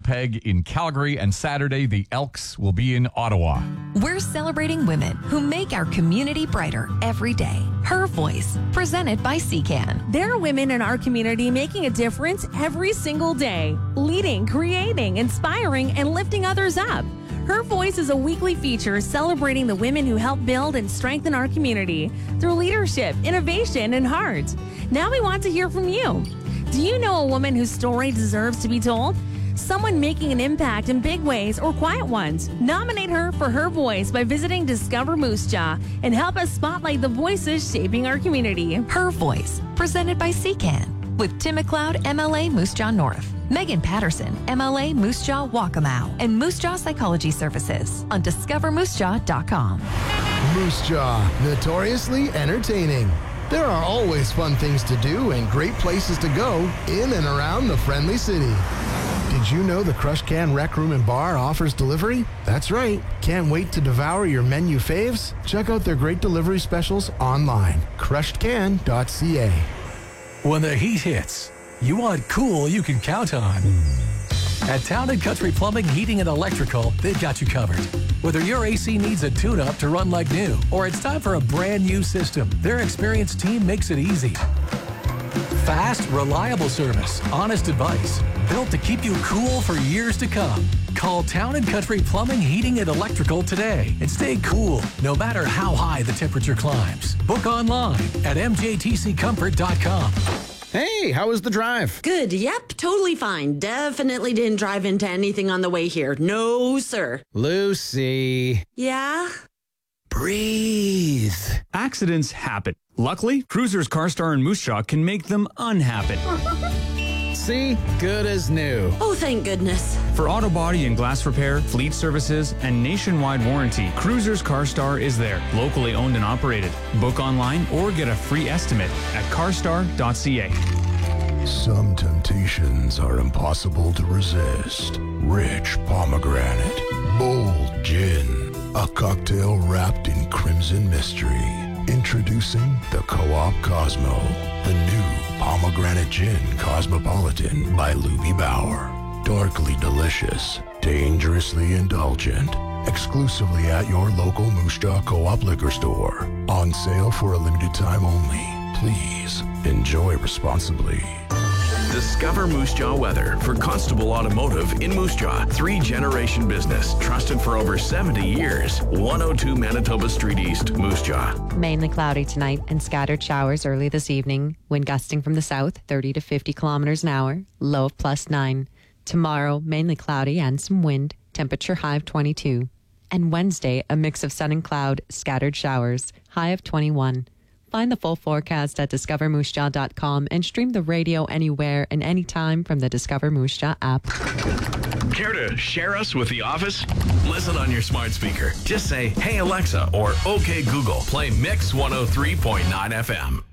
Winnipeg, in Calgary, and Saturday, the Elks will be in Ottawa. We're celebrating women who make our community brighter every day. Her Voice, presented by CCAN. There are women in our community making a difference every single day, leading, creating, inspiring, and lifting others up. Her Voice is a weekly feature celebrating the women who help build and strengthen our community through leadership, innovation, and heart. Now we want to hear from you. Do you know a woman whose story deserves to be told? Someone making an impact in big ways or quiet ones. Nominate her for Her Voice by visiting Discover Moose Jaw and help us spotlight the voices shaping our community. Her Voice, presented by CCAN. With Tim McLeod, MLA Moose Jaw North, Megan Patterson, MLA Moose Jaw Waccamaw, and Moose Jaw Psychology Services on discovermoosejaw.com. Moose Jaw, notoriously entertaining. There are always fun things to do and great places to go in and around the friendly city. Did you know the Crush Can Rec Room and Bar offers delivery? That's right. Can't wait to devour your menu faves? Check out their great delivery specials online. crushedcan.ca. When the heat hits, you want cool you can count on. At Town & Country Plumbing, Heating, and Electrical, they've got you covered. Whether your AC needs a tune-up to run like new or it's time for a brand new system, their experienced team makes it easy. Fast, reliable service, honest advice, built to keep you cool for years to come. Call Town & Country Plumbing, Heating, and Electrical today and stay cool no matter how high the temperature climbs. Book online at mjtccomfort.com. Hey, how was the drive? Good. Yep, totally fine. Definitely didn't drive into anything on the way here. No, sir. Lucy. Yeah? Breathe. Accidents happen. Luckily, Cruisers CarStar and Moose Jaw can make them unhappen. See? Good as new. Oh, thank goodness. For auto body and glass repair, fleet services, and nationwide warranty, Cruisers CarStar is there, locally owned and operated. Book online or get a free estimate at carstar.ca. Some temptations are impossible to resist. Rich pomegranate, bold gin, a cocktail wrapped in crimson mystery. Introducing the Co-op Cosmo, the new pomegranate gin cosmopolitan by Luby Bauer. Darkly delicious, dangerously indulgent. Exclusively at your local Moose Jaw Co-op liquor store. On sale for a limited time only. Please enjoy responsibly. Discover Moose Jaw weather for Constable Automotive in Moose Jaw. 3-generation business, trusted for over 70 years. 102 Manitoba Street East, Moose Jaw. Mainly cloudy tonight and scattered showers early this evening. Wind gusting from the south, 30 to 50 kilometers an hour. Low of +9. Tomorrow, mainly cloudy and some wind. Temperature high of 22. And Wednesday, a mix of sun and cloud, scattered showers. High of 21. Find the full forecast at discovermoosejaw.com and stream the radio anywhere and anytime from the Discover Moose Jaw app. Care to share us with the office? Listen on your smart speaker. Just say, "Hey Alexa," or "Okay Google, play Mix 103.9 FM."